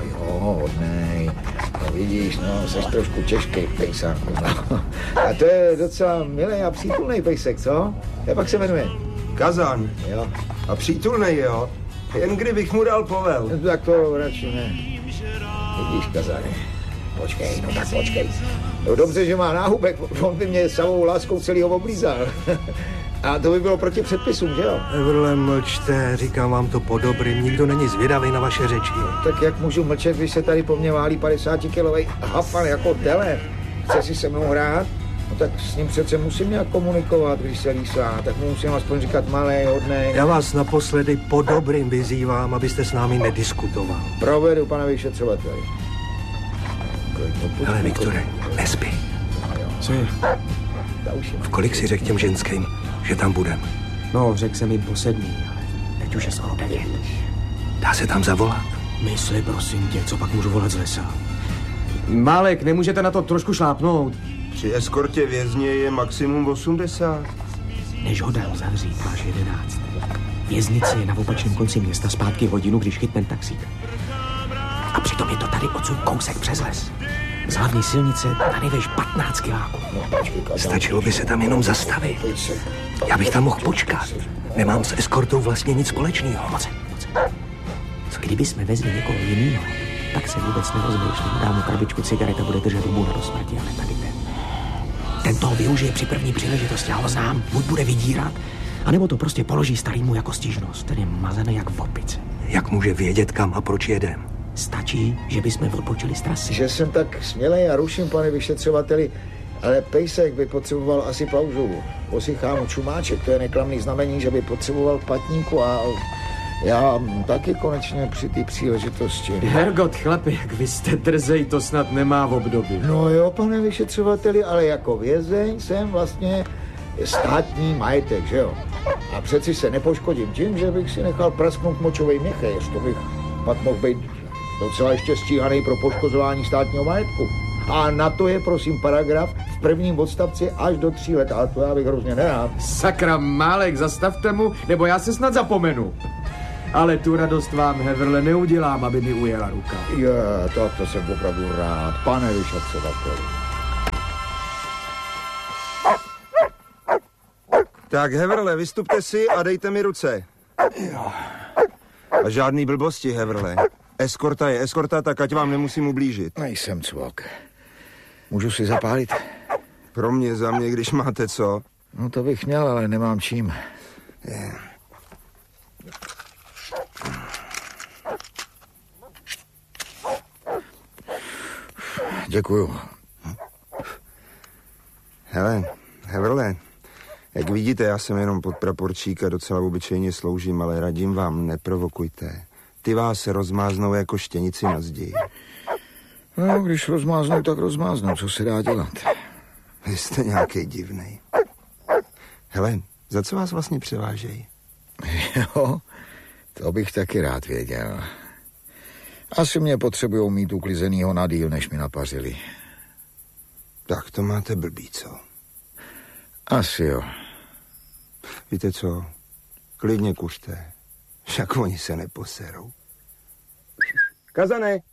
Jo, hodnej. No vidíš, no, seš trošku těžkej pejsáku, no. A to je docela milý a přítulnej pejsek, co? Jak pak se jmenuje? Kazan. Jo. A přítulnej, jo? Jen kdybych mu dal povel. No, tak to radši ne. Vidíš, Kazane. Počkej, no tak počkej. No dobře, že má náhubek, on by mě samou láskou celýho oblízal. A to by bylo proti předpisům, že jo? Everle, mlčte, říkám vám to po dobrým, nikdo není zvědavý na vaše řeči. Tak jak můžu mlčet, když se tady po mně válí 50-kilovej hafan jako tele? Chce si se mnou hrát? No tak s ním přece musím nějak komunikovat, když se lísá, tak mu musím aspoň říkat malej, hodnej. Já vás naposledy po dobrým vyzývám, abyste s námi nediskutoval. Provedu, pane vyšetřovateli. Hele, Viktore, nespí. Co je? V kolik si řekl těm ženským, že tam budem? No, řekl jsem jim po 7, ale teď už je skoro 9. Dá se tam zavolat? Mysli, prosím tě, co pak můžu volat z lesa? Málek, nemůžete na to trošku šlápnout? Při eskortě vězně je maximum 80. Než ho dám zavřít, máš 11. Věznice je na opačném konci města, zpátky hodinu, když chytnem taxík. A přitom je to tady odsud kousek přes les. Z hlavní silnice tady veš 15 kiláků. Stačilo by se tam jenom zastavit. Já bych tam mohl počkat. Nemám s eskortou vlastně nic společného. Moc. Kdyby jsme vezli někoho jinýho, tak se vůbec nerozmýšlím. Dám mu krabičku cigaret a bude držet hubu do smrti, ale tady ten toho využije při první příležitosti, já ho znám, buď bude vydírat, anebo to prostě položí starýmu jako stížnost. Ten je mazený jak v opice. Jak může vědět, kam a proč jedem? Stačí, že bychom odbočili z trasy. Že jsem tak smělej a ruším, pane vyšetřovateli, ale pejsek by potřeboval asi pauzu. Posychá mu čumáček, to je neklamný znamení, že by potřeboval patníku a já taky konečně při té příležitosti. Hergot, chlapi, jak vy jste drzej, to snad nemá v období. No jo, pane vyšetřovateli, ale jako vězeň jsem vlastně státní majetek, že jo? A přeci se nepoškodím tím, že bych si nechal prasknout močovej měchej, to bych pak mohl být docela ještě stíhaný pro poškozování státního majetku. A na to je, prosím, paragraf v prvním odstavci až do 3 let, ale to já bych hrozně nerád. Sakra, Málek, zastavte mu, nebo já se snad zapomenu. Ale tu radost vám, Heverle, neudělám, aby mi ujela ruka. To jsem opravdu rád, pane vyšetřovateli. Tak, Heverle, vystupte si a dejte mi ruce. Jo. A žádný blbosti, Heverle. Eskorta je eskorta, tak ať vám nemusím ublížit. Nejsem cvok. Můžu si zapálit? Pro mě, za mě, když máte co? No to bych měl, ale nemám čím. Děkuju. Hele, Heverle, jak vidíte, já jsem jenom podpraporčík a docela obyčejně sloužím, ale radím vám, neprovokujte. Ty vás rozmáznou jako štěnici na zdi. No, když rozmáznou, tak rozmáznou, co se dá dělat. Vy jste nějaký divnej. Hele, za co vás vlastně převážejí? Jo, to bych taky rád věděl. Asi mě potřebujou mít uklizenýho na díl, než mi napařili. Tak to máte blbý, co? Asi jo. Víte co? Klidně kuřte. Však oni se neposerou. Kazane!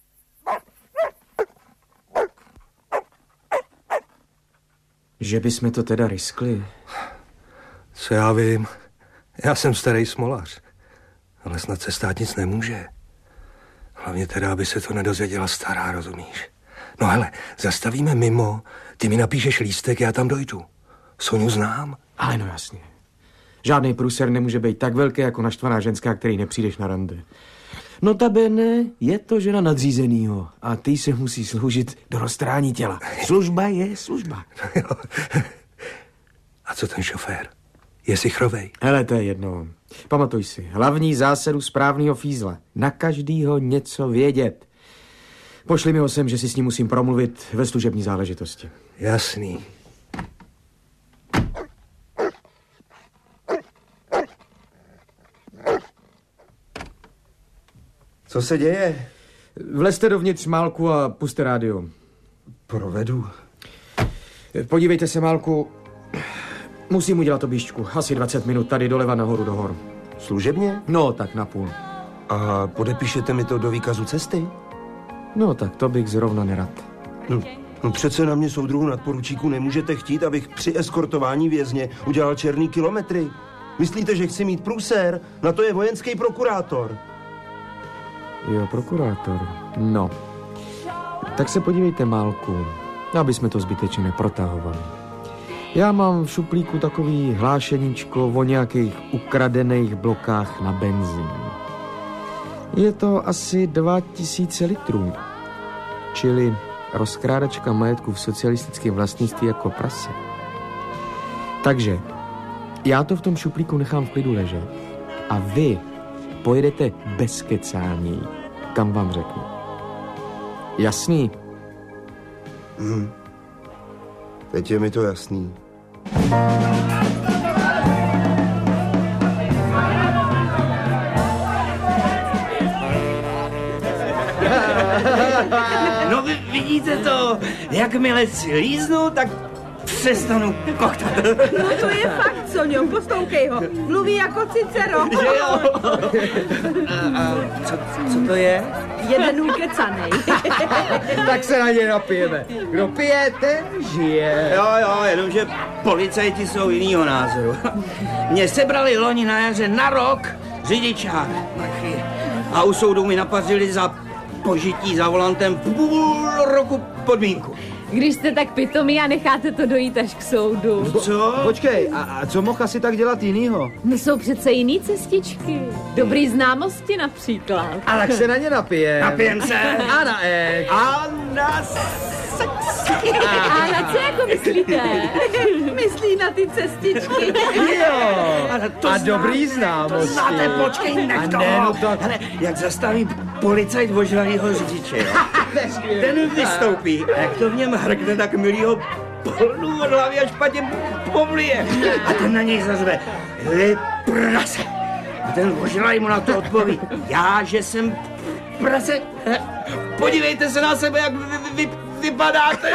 Že bychom to teda riskli? Co já vím, já jsem starý smolař, ale snad se stát nic nemůže. Hlavně teda, aby se to nedozvěděla stará, rozumíš? No hele, zastavíme mimo, ty mi napíšeš lístek, já tam dojdu. Soňu znám. Ale no jasně. Žádný průser nemůže být tak velký jako naštvaná ženská, který nepřijdeš na rande. Notabene je to žena nadřízenýho a ty se musí sloužit do roztrání těla. Služba je služba. A co ten šofér? Je sichrovej? Hele, to je jedno. Pamatuj si, hlavní zásadu správného fízla. Na každýho něco vědět. Pošli mi ho sem, že si s ním musím promluvit ve služební záležitosti. Jasný. Co se děje? Vlezte dovnitř, Málku, a puste rádio. Provedu. Podívejte se, Málku. Musím udělat objížďku. Asi 20 minut tady doleva nahoru do hor. Služebně? No, tak na půl. A podepíšete mi to do výkazu cesty? No tak to bych zrovna nerad. No přece na mě, soudruhu nadporučíku, nemůžete chtít, abych při eskortování vězně udělal černý kilometry. Myslíte, že chci mít průser? Na to je vojenský prokurátor. Jo, prokurátor. No. Tak se podívejte, Málku, aby jsme to zbytečně neprotahovali. Já mám v šuplíku takový hlášeníčko o nějakých ukradených blokách na benzín. Je to asi 2000 litrů. Čili rozkrádačka majetku v socialistickém vlastnictví jako prase. Takže já to v tom šuplíku nechám v klidu ležet a vy pojedete bez kecání, kam vám řeknu. Jasný? Teď je mi to jasný. No vidíte to, jakmile si líznu, tak přestanu koktat. No to je fakt, Sonio, poslouchej ho. Mluví jako Cicero. Že jo? A co to je? Jeden ukecanej. Tak se na ně napijeme. Kdo pije, ten žije. Jo, jenomže policajti jsou jinýho názoru. Mě sebrali loni na jaře na rok řidičák. A u soudu mi napařili za požití za volantem půl roku podmínku. Když jste tak pitomí a necháte to dojít až k soudu. Co? Počkej, a co mohl asi tak dělat jinýho? No jsou přece jiný cestičky. Dobrý známosti například. A tak se na ně napijem. Napijem se. A na ek. A na sex. A na co jako myslíte? Myslí na ty cestičky. Jo. A dobrý To známosti. znáte, počkej, nech toho. ne, no to- Hele, jak zastaví policajt ožralýho řidiče, jo? Ten vystoupí a jak to v něm hrkne, tak milýho polnu od hlavy a špatně povlije. A ten na něj zazve, vy prase. A ten ožralý mu na to odpoví, já, že jsem prase. Podívejte se na sebe, jak vypadáte.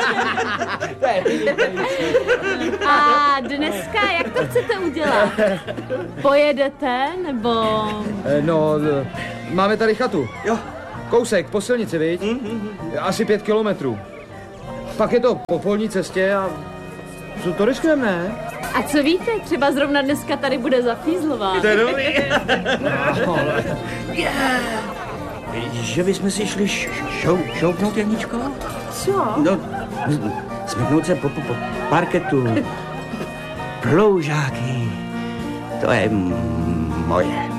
A dneska jak to chcete udělat? Pojedete nebo... No, máme tady chatu. Jo. Kousek, po silnici, viď? Asi 5 kilometrů. Pak je to po polní cestě a co to riskujeme, ne? A co víte, třeba zrovna dneska tady bude zafízlová. To je dobrý. Že bychom si šli šoupnout, Janičko? Co? No, smyknout se po parketu. Ploužáky. To je moje.